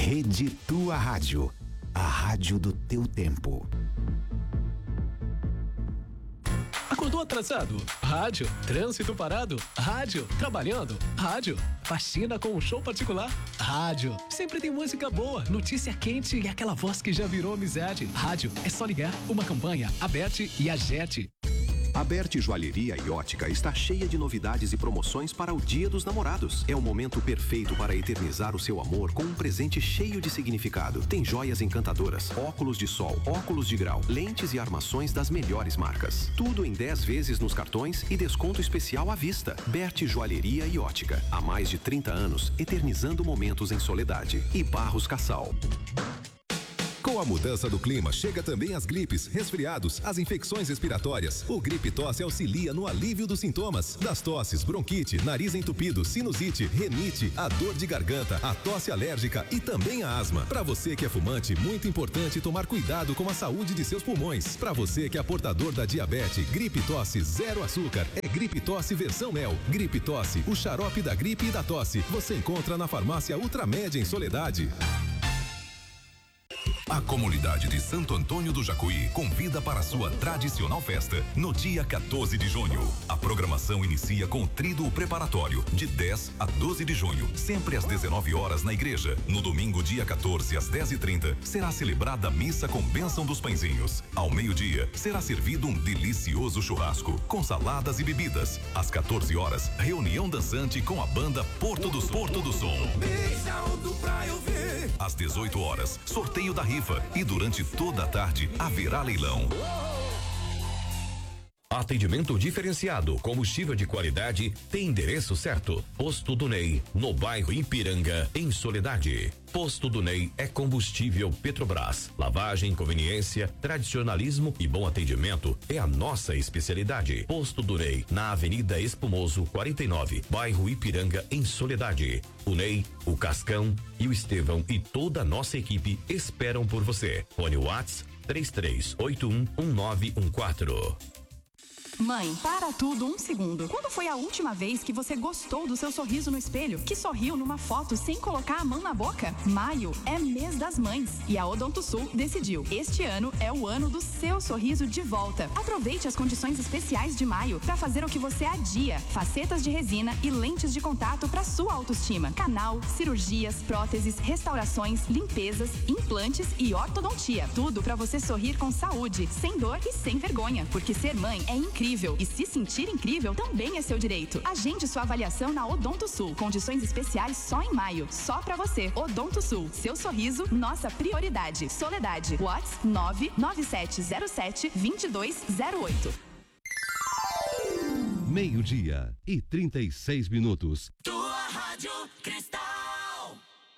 Rede Tua Rádio, a rádio do teu tempo. Acordou atrasado? Rádio. Trânsito parado? Rádio. Trabalhando? Rádio. Faxina com um show particular? Rádio. Sempre tem música boa, notícia quente e aquela voz que já virou amizade. Rádio. É só ligar. Uma campanha, Aberte e Agete. A Berti Joalheria e Ótica está cheia de novidades e promoções para o Dia dos Namorados. É o momento perfeito para eternizar o seu amor com um presente cheio de significado. Tem joias encantadoras, óculos de sol, óculos de grau, lentes e armações das melhores marcas. Tudo em 10 vezes nos cartões e desconto especial à vista. Berti Joalheria e Ótica. Há mais de 30 anos, eternizando momentos em soledade. E Barros Cassal. Com a mudança do clima, chega também as gripes, resfriados, as infecções respiratórias. O Gripe Tosse auxilia no alívio dos sintomas das tosses, bronquite, nariz entupido, sinusite, renite, a dor de garganta, a tosse alérgica e também a asma. Para você que é fumante, muito importante tomar cuidado com a saúde de seus pulmões. Para você que é portador da diabetes, Gripe Tosse zero açúcar é Gripe Tosse versão mel. Gripe Tosse, o xarope da gripe e da tosse. Você encontra na farmácia Ultramédia em Soledade. A comunidade de Santo Antônio do Jacuí convida para a sua tradicional festa no dia 14 de junho. A programação inicia com o tríduo preparatório de 10 a 12 de junho, sempre às 19 horas na igreja. No domingo, dia 14, às 10h30, será celebrada a missa com bênção dos pãezinhos. Ao meio-dia, será servido um delicioso churrasco com saladas e bebidas. Às 14 horas, reunião dançante com a banda Porto do Som. Às 18 horas, sorteio da rifa e durante toda a tarde haverá leilão. Atendimento diferenciado, combustível de qualidade, tem endereço certo. Posto do Ney, no bairro Ipiranga, em Soledade. Posto do Ney é combustível Petrobras. Lavagem, conveniência, tradicionalismo e bom atendimento é a nossa especialidade. Posto do Ney, na Avenida Espumoso 49, bairro Ipiranga, em Soledade. O Ney, o Cascão e o Estevão e toda a nossa equipe esperam por você. Fone Whats 33811914. Mãe, para tudo um segundo. Quando foi a última vez que você gostou do seu sorriso no espelho? Que sorriu numa foto sem colocar a mão na boca? Maio é mês das mães e a Odontosul decidiu. Este ano é o ano do seu sorriso de volta. Aproveite as condições especiais de maio para fazer o que você adia. Facetas de resina e lentes de contato para sua autoestima. Canal, cirurgias, próteses, restaurações, limpezas, implantes e ortodontia. Tudo para você sorrir com saúde, sem dor e sem vergonha. Porque ser mãe é incrível. E se sentir incrível também é seu direito. Agende sua avaliação na Odontosul. Condições especiais só em maio. Só pra você. Odontosul. Seu sorriso, nossa prioridade. Soledade. Whats 99707-2208. 12:36. Tua Rádio Cristal.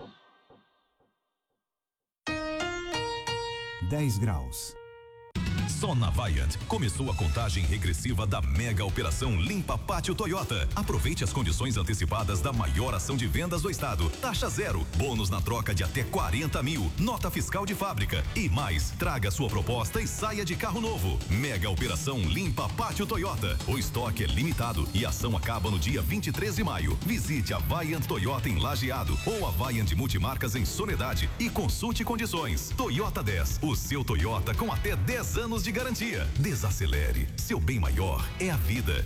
10 graus. Só na Vaiant começou a contagem regressiva da mega operação Limpa Pátio Toyota. Aproveite as condições antecipadas da maior ação de vendas do estado. Taxa zero, bônus na troca de até 40 mil, nota fiscal de fábrica e mais. Traga sua proposta e saia de carro novo. Mega operação Limpa Pátio Toyota. O estoque é limitado e a ação acaba no dia 23 de maio. Visite a Vaiant Toyota em Lajeado ou a Vaiant Multimarcas em Soledade e consulte condições. Toyota 10, o seu Toyota com até 10 anos de garantia. Desacelere. Seu bem maior é a vida.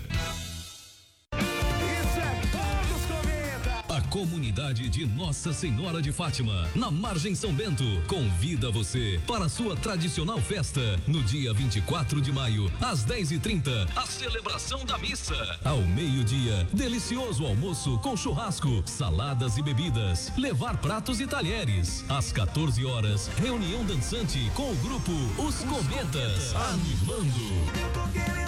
A comunidade de Nossa Senhora de Fátima, na Margem São Bento, convida você para a sua tradicional festa no dia 24 de maio, às 10h30, a celebração da missa. Ao meio-dia, delicioso almoço com churrasco, saladas e bebidas, levar pratos e talheres. Às 14 horas, reunião dançante com o grupo Os Cometas, animando.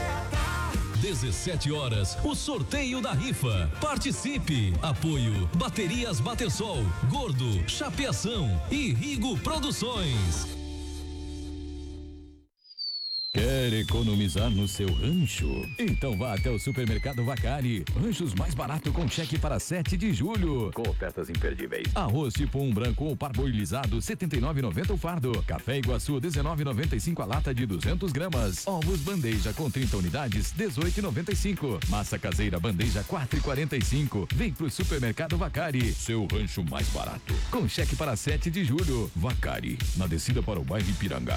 17 horas, o sorteio da rifa. Participe. Apoio Baterias Batersol, Gordo, Chapeação e Rigo Produções. Quer economizar no seu rancho? Então vá até o Supermercado Vacari. Ranchos mais barato com cheque para 7 de julho. Com ofertas imperdíveis. Arroz tipo 1 branco ou parboilizado, R$ 79,90 o fardo. Café Iguaçu, R$ 19,95 a lata de 200 gramas. Ovos bandeja com 30 unidades, R$ 18,95. Massa caseira bandeja, R$ 4,45. Vem pro Supermercado Vacari. Seu rancho mais barato. Com cheque para 7 de julho. Vacari, na descida para o bairro Ipiranga.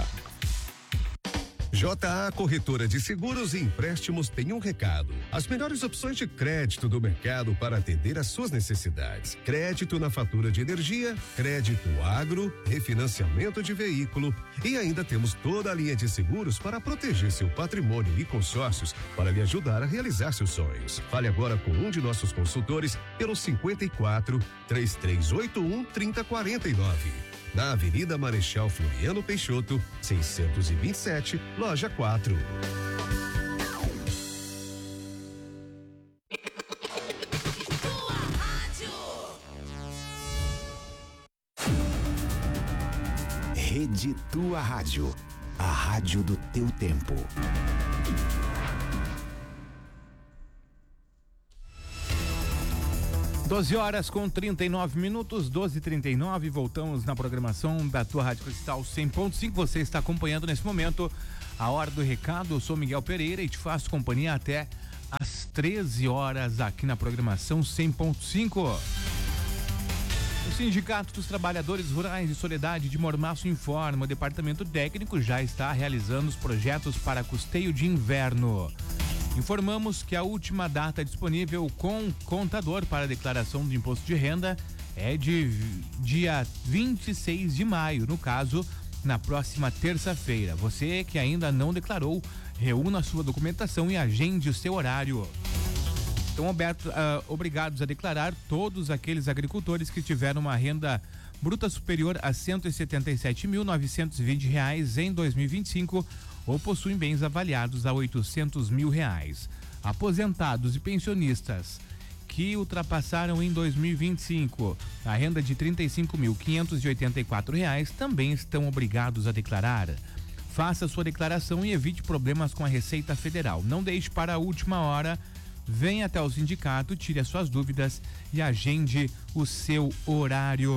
JA Corretora de Seguros e Empréstimos tem um recado. As melhores opções de crédito do mercado para atender às suas necessidades. Crédito na fatura de energia, crédito agro, refinanciamento de veículo e ainda temos toda a linha de seguros para proteger seu patrimônio e consórcios para lhe ajudar a realizar seus sonhos. Fale agora com um de nossos consultores pelo 54 3381 3049. Na Avenida Marechal Floriano Peixoto, 627, Loja 4. Rede Tua Rádio, a rádio do teu tempo. Doze horas com 39 minutos, 12h39, voltamos na programação da Tua Rádio Cristal 100.5. Você está acompanhando nesse momento a Hora do Recado. Eu sou Miguel Pereira e te faço companhia até às 13 horas aqui na programação 100.5. O Sindicato dos Trabalhadores Rurais de Soledade de Mormaço informa: o departamento técnico já está realizando os projetos para custeio de inverno. Informamos que a última data disponível com contador para a declaração do imposto de renda é de dia 26 de maio, no caso, na próxima terça-feira. Você que ainda não declarou, reúna a sua documentação e agende o seu horário. Estão obrigados a declarar todos aqueles agricultores que tiveram uma renda bruta superior a R$ 177.920 em 2025 ou possuem bens avaliados a R$ 800 mil. Aposentados e pensionistas que ultrapassaram em 2025 a renda de R$ 35.584 também estão obrigados a declarar. Faça sua declaração e evite problemas com a Receita Federal. Não deixe para a última hora. Venha até o sindicato, tire as suas dúvidas e agende o seu horário.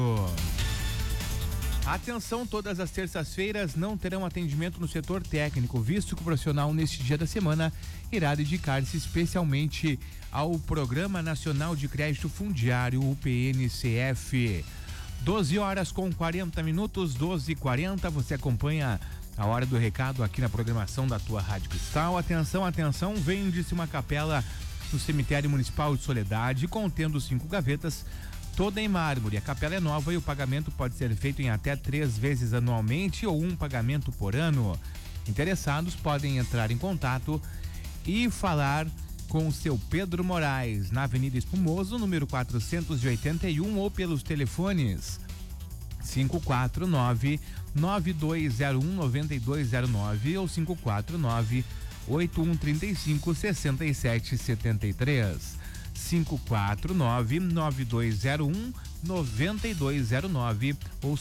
Atenção, todas as terças-feiras não terão atendimento no setor técnico, visto que o profissional neste dia da semana irá dedicar-se especialmente ao Programa Nacional de Crédito Fundiário, o PNCF. 12 horas com 40 minutos, 12h40, você acompanha a Hora do Recado aqui na programação da Tua Rádio Cristal. Atenção, atenção, vende-se uma capela no Cemitério Municipal de Soledade, contendo 5 gavetas, toda em mármore. A capela é nova e o pagamento pode ser feito em até 3 vezes anualmente ou um pagamento por ano. Interessados podem entrar em contato e falar com o seu Pedro Moraes, na Avenida Espumoso, número 481, ou pelos telefones 549-9201-9209 ou 549-8135-6773. 549-9201-9209 ou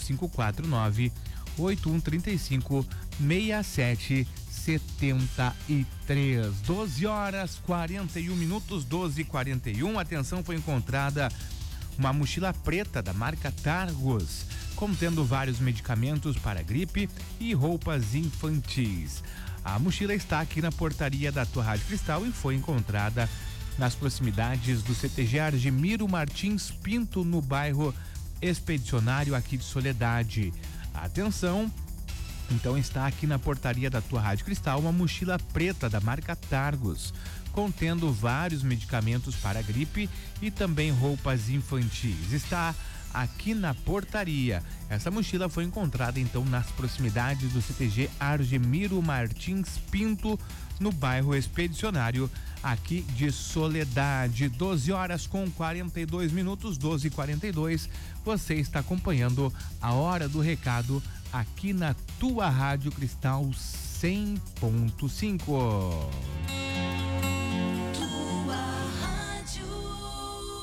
549-8135-6773. 12 horas 41 minutos, 12h41. Atenção, foi encontrada uma mochila preta da marca Targus, contendo vários medicamentos para gripe e roupas infantis. A mochila está aqui na portaria da Tua Rádio Cristal e foi encontrada nas proximidades do CTG Argemiro Martins Pinto, no bairro Expedicionário aqui de Soledade. Atenção, então está aqui na portaria da Tua Rádio Cristal uma mochila preta da marca Targus, contendo vários medicamentos para gripe e também roupas infantis. Está aqui na portaria. Essa mochila foi encontrada então nas proximidades do CTG Argemiro Martins Pinto, no bairro Expedicionário aqui de Soledade. 12 horas com 42 minutos, 12h42. Você está acompanhando a Hora do Recado aqui na Tua Rádio Cristal 100.5.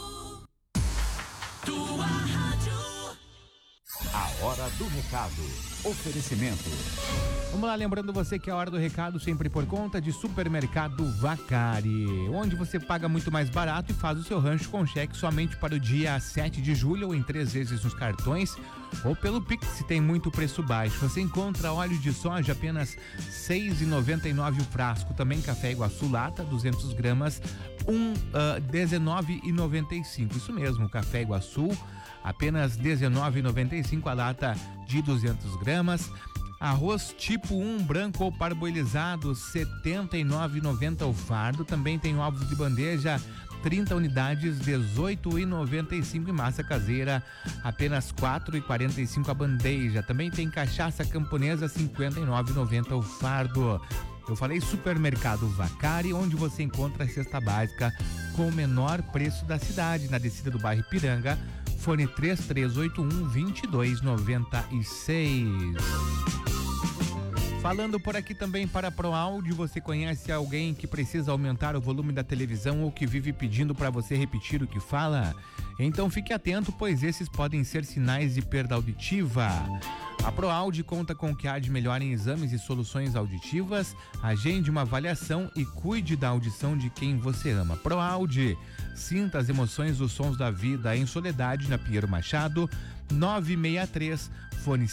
Tua Rádio. A Hora do Recado. Oferecimento. Vamos lá, lembrando você que a hora do recado sempre por conta de Supermercado Vacari, onde você paga muito mais barato e faz o seu rancho com cheque somente para o dia 7 de julho ou em 3 vezes nos cartões ou pelo Pix, se tem muito preço baixo. Você encontra óleo de soja apenas R$ 6,99 o frasco, também café Iguaçu lata 200 gramas, R$19,95. Isso mesmo, café Iguaçu apenas R$19,95 a lata de 200 gramas. Arroz tipo 1 branco ou parboilizado, R$ 79,90 o fardo. Também tem ovos de bandeja, 30 unidades, R$ 18,95 e massa caseira, apenas R$ 4,45 a bandeja. Também tem cachaça camponesa, R$ 59,90 o fardo. Eu falei Supermercado Vacari, onde você encontra a cesta básica com o menor preço da cidade, na descida do bairro Ipiranga. Fone 3381-2296. Falando por aqui também para ProAudio, você conhece alguém que precisa aumentar o volume da televisão ou que vive pedindo para você repetir o que fala? Então fique atento, pois esses podem ser sinais de perda auditiva. A ProAudio conta com o que há de melhor em exames e soluções auditivas. Agende uma avaliação e cuide da audição de quem você ama. ProAudio, sinta as emoções dos sons da vida em Soledade, na Pinheiro Machado, 963, fone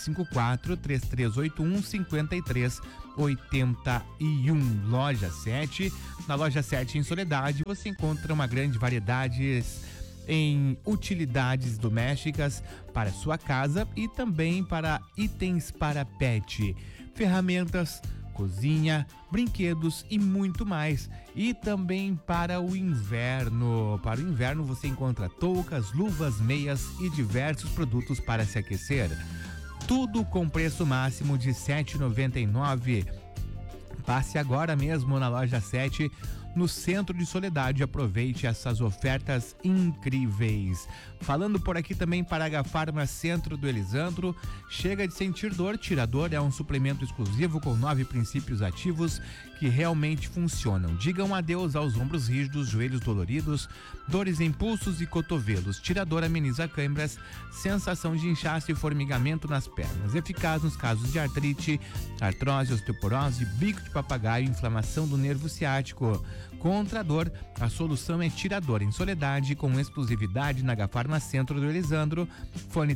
54-3381-5381. Loja 7. Na Loja 7 em Soledade, você encontra uma grande variedade em utilidades domésticas para sua casa e também para itens para pet, ferramentas, cozinha, brinquedos e muito mais. E também para o inverno. Para o inverno você encontra toucas, luvas, meias e diversos produtos para se aquecer. Tudo com preço máximo de R$ 7,99. Passe agora mesmo na Loja 7, no centro de Soledade. Aproveite essas ofertas incríveis. Falando por aqui também para a Agafarma Centro do Elisandro. Chega de sentir dor. Tirador é um suplemento exclusivo com 9 princípios ativos que realmente funcionam. Digam adeus aos ombros rígidos, joelhos doloridos, dores em pulsos e cotovelos. Tirador ameniza câimbras, sensação de inchaço e formigamento nas pernas. Eficaz nos casos de artrite, artrose, osteoporose, bico de papagaio, inflamação do nervo ciático. Contra a dor, a solução é Tirador em Soledade, com exclusividade na Agafarma Centro do Elisandro. Fone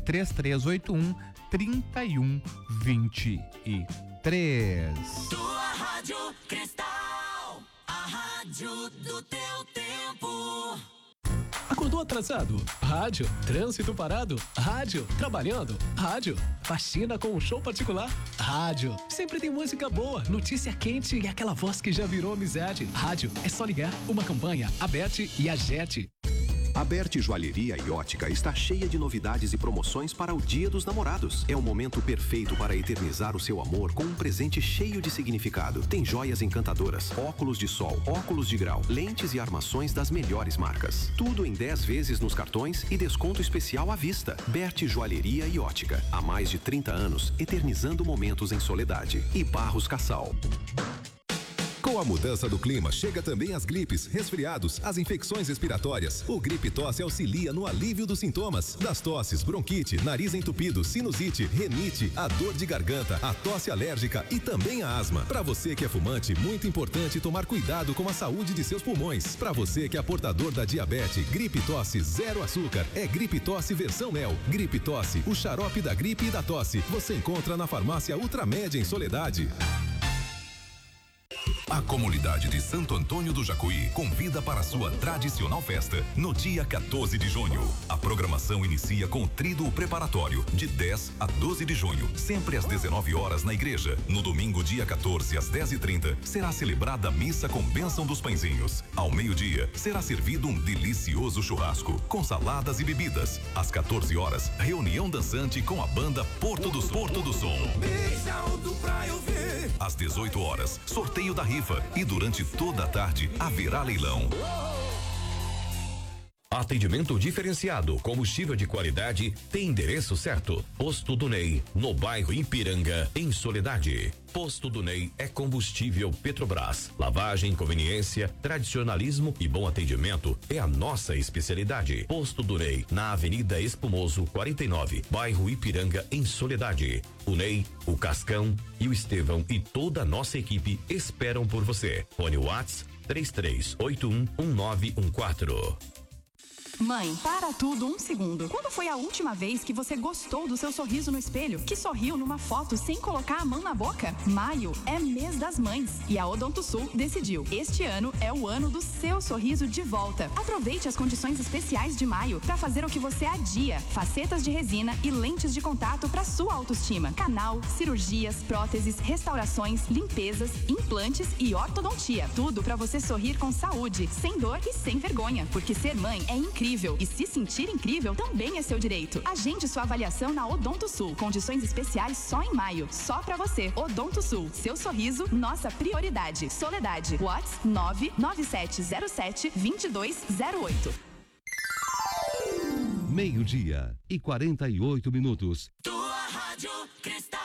3381-3123. Tua Rádio Cristal, a rádio do teu tempo. Acordou atrasado? Rádio. Trânsito parado? Rádio. Trabalhando? Rádio. Faxina com um show particular? Rádio. Sempre tem música boa, notícia quente e aquela voz que já virou amizade. Rádio. É só ligar. Uma campanha, Aberte e Agete. A Berti Joalheria e Ótica está cheia de novidades e promoções para o Dia dos Namorados. É o momento perfeito para eternizar o seu amor com um presente cheio de significado. Tem joias encantadoras, óculos de sol, óculos de grau, lentes e armações das melhores marcas. Tudo em 10 vezes nos cartões e desconto especial à vista. Berti Joalheria e Ótica. Há mais de 30 anos, eternizando momentos em Soledade. E Barros Cassal. Com a mudança do clima, chega também as gripes, resfriados, as infecções respiratórias. O Gripe Tosse auxilia no alívio dos sintomas das tosses, bronquite, nariz entupido, sinusite, renite, a dor de garganta, a tosse alérgica e também a asma. Para você que é fumante, muito importante tomar cuidado com a saúde de seus pulmões. Para você que é portador da diabetes, Gripe Tosse zero açúcar é Gripe Tosse versão mel. Gripe Tosse, o xarope da gripe e da tosse. Você encontra na farmácia Ultramédia em Soledade. A comunidade de Santo Antônio do Jacuí convida para a sua tradicional festa no dia 14 de junho. A programação inicia com o tríduo preparatório de 10 a 12 de junho, sempre às 19 horas na igreja. No domingo, dia 14, às 10h30, será celebrada a missa com bênção dos pãezinhos. Ao meio-dia, será servido um delicioso churrasco com saladas e bebidas. Às 14 horas, reunião dançante com a banda Porto do Som. Às 18 horas, sorteio da rifa e durante toda a tarde haverá leilão. Atendimento diferenciado, combustível de qualidade, tem endereço certo. Posto do Ney, no bairro Ipiranga, em Soledade. Posto do Ney é combustível Petrobras. Lavagem, conveniência, tradicionalismo e bom atendimento é a nossa especialidade. Posto do Ney, na Avenida Espumoso 49, bairro Ipiranga, em Soledade. O Ney, o Cascão e o Estevão e toda a nossa equipe esperam por você. Fone WhatsApp 33811914. Mãe, para tudo um segundo. Quando foi a última vez que você gostou do seu sorriso no espelho? Que sorriu numa foto sem colocar a mão na boca? Maio é mês das mães e a Odonto Sul decidiu. Este ano é o ano do seu sorriso de volta. Aproveite as condições especiais de maio para fazer o que você adia. Facetas de resina e lentes de contato para sua autoestima. Canal, cirurgias, próteses, restaurações, limpezas, implantes e ortodontia. Tudo para você sorrir com saúde, sem dor e sem vergonha. Porque ser mãe é incrível. E se sentir incrível também é seu direito. Agende sua avaliação na Odonto Sul. Condições especiais só em maio. Só pra você. Odonto Sul. Seu sorriso, nossa prioridade. Soledade. WhatsApp 99707-2208. 12:48. Tua Rádio Cristal.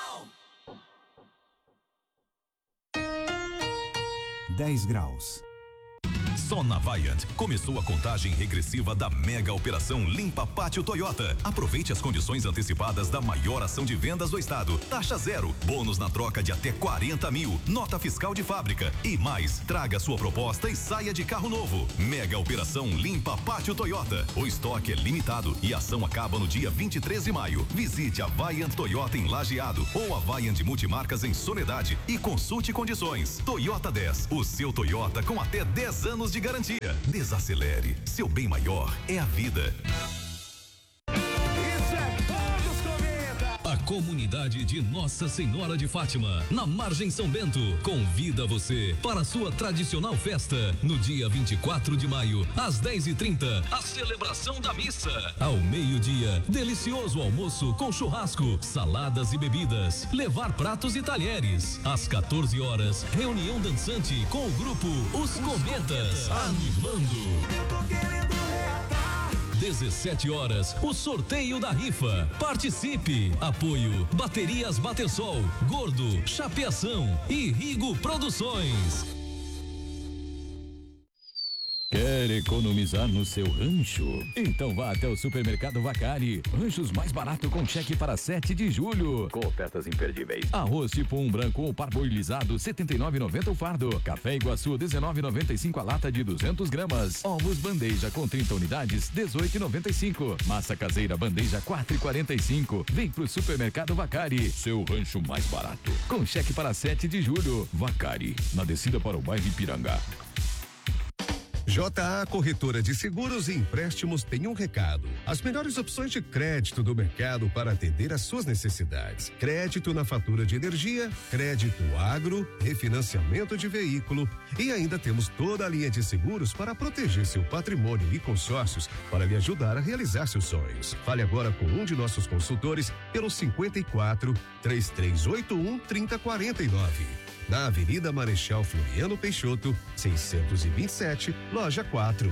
10 graus. Só na Vaiant começou a contagem regressiva da mega operação Limpa Pátio Toyota. Aproveite as condições antecipadas da maior ação de vendas do estado. Taxa zero, bônus na troca de até 40 mil, nota fiscal de fábrica e mais. Traga sua proposta e saia de carro novo. Mega operação Limpa Pátio Toyota. O estoque é limitado e a ação acaba no dia 23 de maio. Visite a Vaiant Toyota em Lajeado ou a Vaiant Multimarcas em Soledade e consulte condições. Toyota 10, o seu Toyota com até 10 anos de garantia. Desacelere. Seu bem maior é a vida. A comunidade de Nossa Senhora de Fátima, na Margem São Bento, convida você para a sua tradicional festa no dia 24 de maio, às 10h30, a celebração da missa. Ao meio-dia, delicioso almoço com churrasco, saladas e bebidas, levar pratos e talheres. Às 14 horas, reunião dançante com o grupo Os Cometas, animando. 17 horas, o sorteio da rifa. Participe. Apoio Baterias Batersol, Gordo, Chapeação e Rigo Produções. Quer economizar no seu rancho? Então vá até o Supermercado Vacari. Ranchos mais barato com cheque para 7 de julho. Com ofertas imperdíveis. Arroz tipo 1 branco ou parboilizado, R$ 79,90 o fardo. Café Iguaçu, R$ 19,95 a lata de 200 gramas. Ovos bandeja com 30 unidades, R$ 18,95. Massa caseira bandeja, R$ 4,45. Vem pro Supermercado Vacari. Seu rancho mais barato. Com cheque para 7 de julho. Vacari, na descida para o bairro Ipiranga. JA Corretora de Seguros e Empréstimos tem um recado. As melhores opções de crédito do mercado para atender às suas necessidades. Crédito na fatura de energia, crédito agro, refinanciamento de veículo e ainda temos toda a linha de seguros para proteger seu patrimônio e consórcios para lhe ajudar a realizar seus sonhos. Fale agora com um de nossos consultores pelo 54 3381 3049. Na Avenida Marechal Floriano Peixoto, 627, loja 4.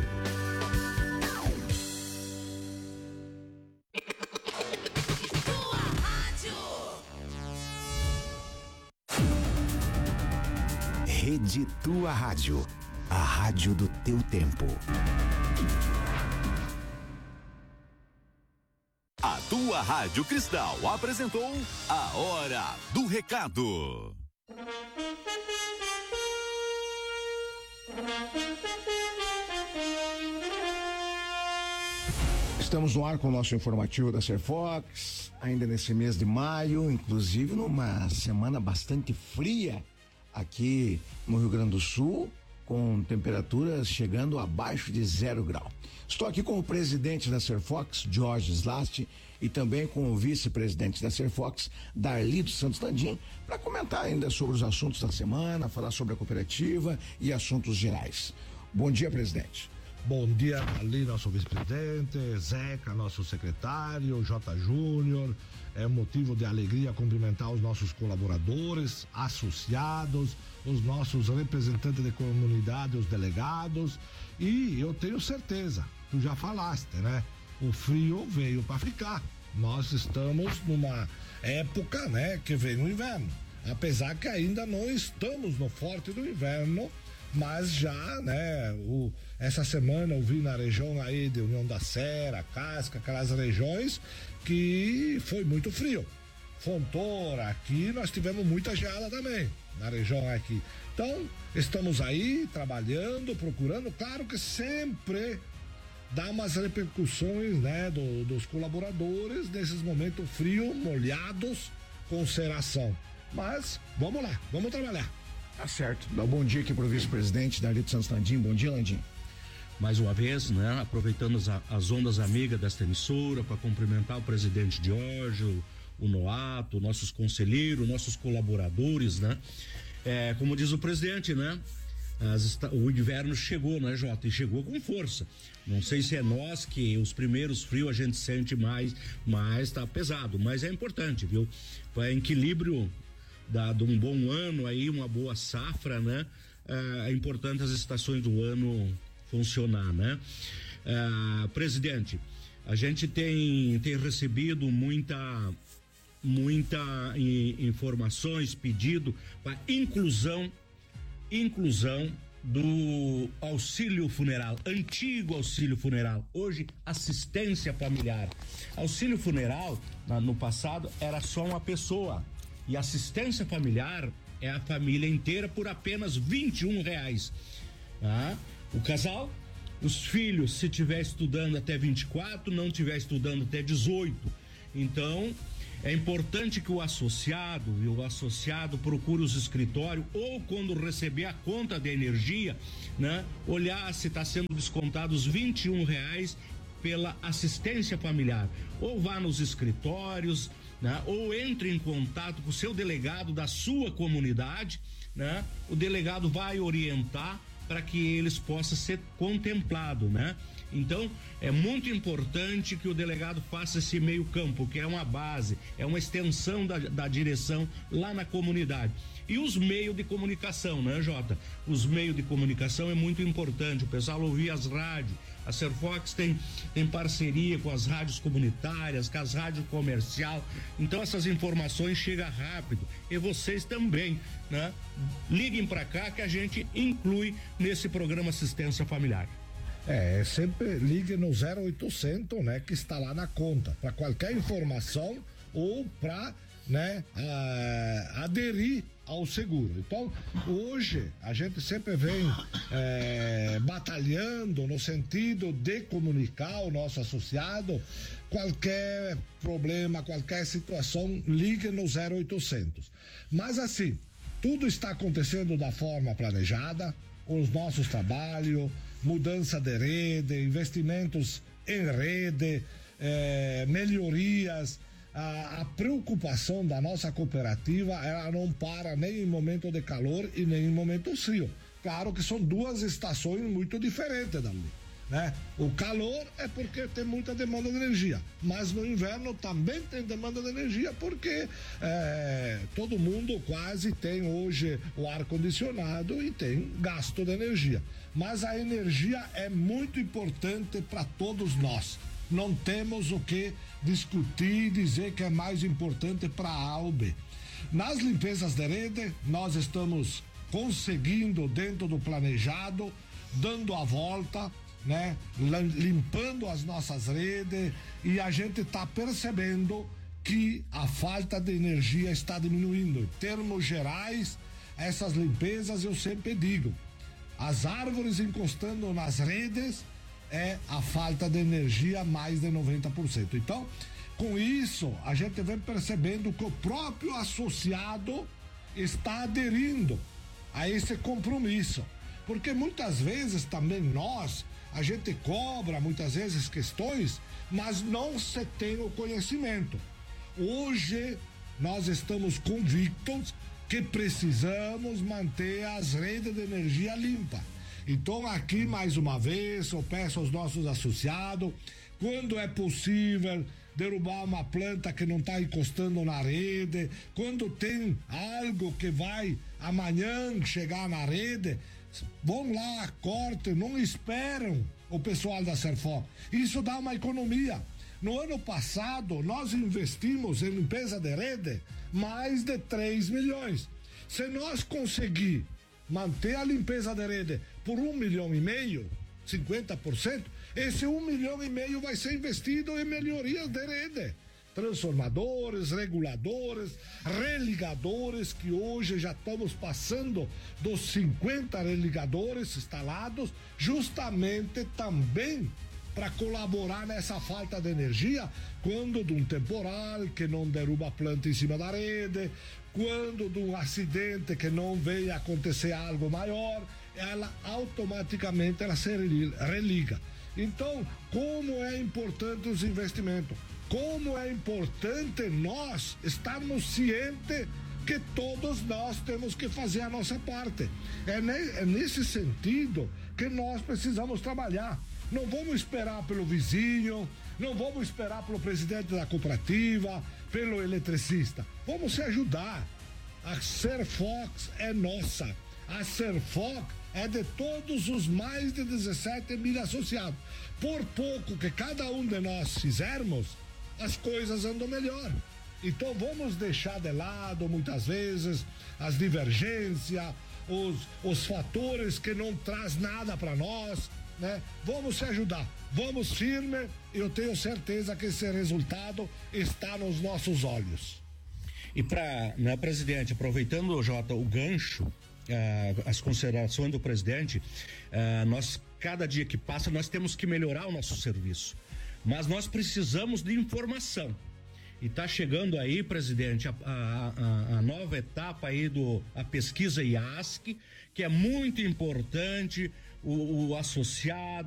Rede Tua Rádio, a rádio do teu tempo. A Tua Rádio Cristal apresentou a Hora do Recado. Estamos no ar com o nosso informativo da Serfox, ainda nesse mês de maio, inclusive numa semana bastante fria aqui no Rio Grande do Sul, com temperaturas chegando abaixo de 0 grau. Estou aqui com o presidente da Serfox, Jorge Slast, e também com o vice-presidente da Serfox, Darli dos Santos Landim, para comentar ainda sobre os assuntos da semana, falar sobre a cooperativa e assuntos gerais. Bom dia, presidente. Bom dia, ali nosso vice-presidente, Zeca, nosso secretário, J. Júnior. É motivo de alegria cumprimentar os nossos colaboradores, associados, os nossos representantes de comunidade, os delegados. E eu tenho certeza, tu já falaste, né? O frio veio para ficar. Nós estamos numa época, né, que vem o inverno. Apesar que ainda não estamos no forte do inverno, mas já, né, essa semana eu vi na região aí de União da Serra, Casca, aquelas regiões que foi muito frio. Fontoura, aqui nós tivemos muita geada também, na região aqui. Então, estamos aí trabalhando, procurando, claro que sempre dá umas repercussões, né, dos colaboradores nesses momentos frios, molhados, com seração. Mas, vamos lá, vamos trabalhar. Tá certo. Dá um bom dia aqui pro vice-presidente Darlito Santos Landim. Bom dia, Landim. Mais uma vez, né, aproveitando as ondas amigas desta emissora para cumprimentar o presidente Diógenes, o Noato, nossos conselheiros, nossos colaboradores, né? Como diz o presidente, né? O inverno chegou, né, Jota? E chegou com força. Não sei se é nós que os primeiros frios a gente sente mais tá pesado, mas é importante, viu? Para equilíbrio de um bom ano aí, uma boa safra, né? É importante as estações do ano funcionar, né? Presidente, a gente tem recebido muita informações, pedido para inclusão do auxílio funeral, antigo auxílio funeral, hoje assistência familiar. Auxílio funeral, no passado, era só uma pessoa, e assistência familiar é a família inteira por apenas R$21. Tá? O casal, os filhos, se tiver estudando até 24, não tiver estudando até 18. Então, é importante que o associado procure os escritórios ou quando receber a conta de energia, né, olhar se está sendo descontado os R$21 pela assistência familiar. Ou vá nos escritórios, né, ou entre em contato com o seu delegado da sua comunidade, né? O delegado vai orientar para que eles possam ser contemplados, né? Então, é muito importante que o delegado faça esse meio campo, que é uma base, é uma extensão da direção lá na comunidade. E os meios de comunicação, né, Jota? Os meios de comunicação é muito importante, o pessoal ouvir as rádios. A Serfox tem parceria com as rádios comunitárias, com as rádios comercial. Então essas informações chegam rápido. E vocês também, né? Liguem para cá que a gente inclui nesse programa Assistência Familiar. Sempre ligue no 0800, né? Que está lá na conta, para qualquer informação ou para, né, aderir ao seguro. Então, hoje a gente sempre vem batalhando no sentido de comunicar o nosso associado. Qualquer problema, qualquer situação, ligue no 0800. Mas assim, tudo está acontecendo da forma planejada, os nossos trabalhos, mudança de rede, investimentos em rede, melhorias. A preocupação da nossa cooperativa, ela não para nem em momento de calor e nem em momento frio. Claro que são duas estações muito diferentes dali, né? O calor é porque tem muita demanda de energia, mas no inverno também tem demanda de energia porque todo mundo quase tem hoje o ar-condicionado e tem gasto de energia. Mas a energia é muito importante para todos nós. Não temos o que discutir e dizer que é mais importante para A ou B. Nas limpezas de rede, nós estamos conseguindo, dentro do planejado, dando a volta, né? Limpando as nossas redes, e a gente está percebendo que a falta de energia está diminuindo. Em termos gerais, essas limpezas, eu sempre digo, as árvores encostando nas redes é a falta de energia mais de 90%. Então, com isso, a gente vem percebendo que o próprio associado está aderindo a esse compromisso. Porque muitas vezes também a gente cobra muitas vezes questões, mas não se tem o conhecimento. Hoje, nós estamos convictos que precisamos manter as redes de energia limpas. Então, aqui, mais uma vez, eu peço aos nossos associados, quando é possível, derrubar uma planta que não está encostando na rede, quando tem algo que vai amanhã chegar na rede, vão lá, cortem, não esperam o pessoal da Serfox. Isso dá uma economia. No ano passado, nós investimos em limpeza de rede mais de 3 milhões. Se nós conseguir manter a limpeza de rede por 1,5 milhão, 50%, esse 1,5 milhão vai ser investido em melhorias de rede. Transformadores, reguladores, religadores, que hoje já estamos passando dos 50 religadores instalados, justamente também para colaborar nessa falta de energia, quando de um temporal que não derruba a planta em cima da rede, quando de um acidente que não venha acontecer algo maior, ela automaticamente se religa. Então, como é importante os investimentos, como é importante nós estarmos cientes que todos nós temos que fazer a nossa parte. É nesse sentido que nós precisamos trabalhar. Não vamos esperar pelo vizinho, não vamos esperar pelo presidente da cooperativa, pelo eletricista. Vamos se ajudar. A Serfox é nossa. A Serfox é de todos os mais de 17 mil associados. Por pouco que cada um de nós fizermos, as coisas andam melhor. Então vamos deixar de lado muitas vezes as divergências, os fatores que não traz nada para nós, né? Vamos se ajudar, vamos firme. Eu tenho certeza que esse resultado está nos nossos olhos. E né, presidente, aproveitando, Jota, o gancho, as considerações do presidente, nós, cada dia que passa, nós temos que melhorar o nosso serviço. Mas nós precisamos de informação. E está chegando aí, presidente, a nova etapa aí a pesquisa IASC, que é muito importante, o associado